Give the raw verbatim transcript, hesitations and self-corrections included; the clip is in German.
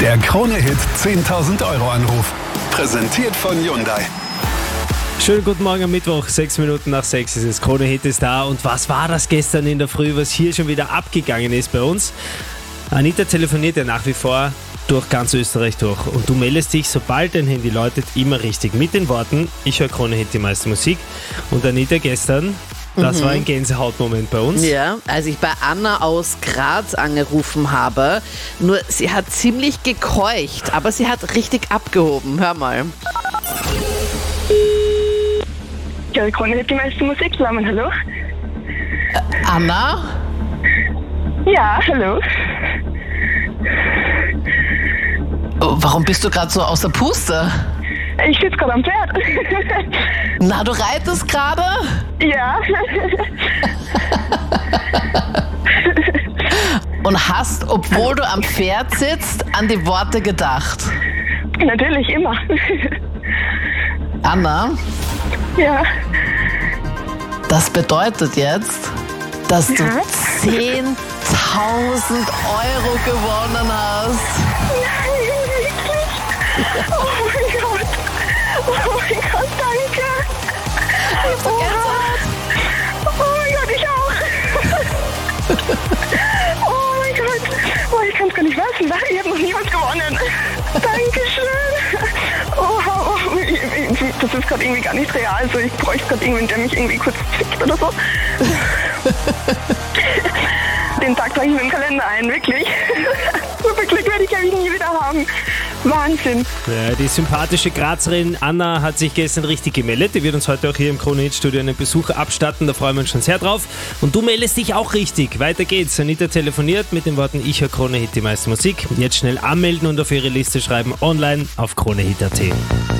Der Krone-Hit zehntausend Euro Anruf. Präsentiert von Hyundai. Schönen guten Morgen am Mittwoch, sechs Minuten nach sechs ist es. Krone-Hit ist da. Und was war das gestern in der Früh, was hier schon wieder abgegangen ist bei uns? Anita telefoniert ja nach wie vor durch ganz Österreich durch. Und du meldest dich, sobald dein Handy läutet, immer richtig. Mit den Worten, ich höre Krone-Hit, die meiste Musik. Und Anita gestern, das mhm. war ein Gänsehautmoment bei uns. Ja, als ich bei Anna aus Graz angerufen habe, nur sie hat ziemlich gekeucht, aber sie hat richtig abgehoben. Hör mal. Ja, Krone-Hit, die meiste Musik zusammen, hallo? Äh, Anna? Ja, hallo. Oh, warum bist du gerade so aus der Puste? Ich sitze gerade am Pferd. Na, du reitest gerade? Ja. Und hast, obwohl du am Pferd sitzt, an die Worte gedacht? Natürlich, immer. Anna? Ja. Das bedeutet jetzt, dass du Ja? zehntausend Euro gewonnen hast. Nein, wirklich? Oh mein Gott. Oh mein Gott, danke. Ich hab Oh, Gänsehaut. oh mein Gott, ich auch. Oh mein Gott. Oh, ich kann es gar nicht fassen. Ich habe noch nie was gewonnen. Dankeschön. Oh, oh, das ist gerade irgendwie gar nicht real. Also ich bräuchte gerade irgendwen, der mich irgendwie kurz zickt oder so. Den Tag trage ich mir im Kalender ein, wirklich. So viel Glück werde ich ja nie wieder haben. Wahnsinn. Ja, die sympathische Grazerin Anna hat sich gestern richtig gemeldet. Die wird uns heute auch hier im Krone-Hit-Studio einen Besuch abstatten. Da freuen wir uns schon sehr drauf. Und du meldest dich auch richtig. Weiter geht's. Anita telefoniert mit den Worten, ich höre Krone-Hit, die meiste Musik. Jetzt schnell anmelden und auf ihre Liste schreiben online auf Krone-Hit punkt at.